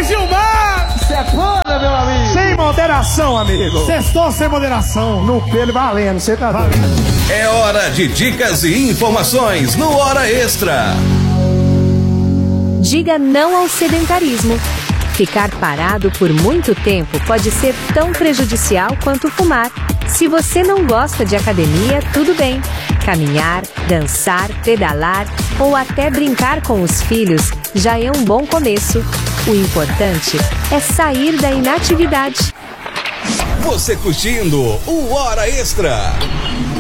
Ei, Gilmar! Sepana, meu amigo! Sem moderação, amigo! Sextou sem moderação. No pelo valendo, você tá doido. É hora de dicas e informações no Hora Extra. Diga não ao sedentarismo. Ficar parado por muito tempo pode ser tão prejudicial quanto fumar. Se você não gosta de academia, tudo bem. Caminhar, dançar, pedalar ou até brincar com os filhos já é um bom começo. O importante é sair da inatividade. Você curtindo o Hora Extra.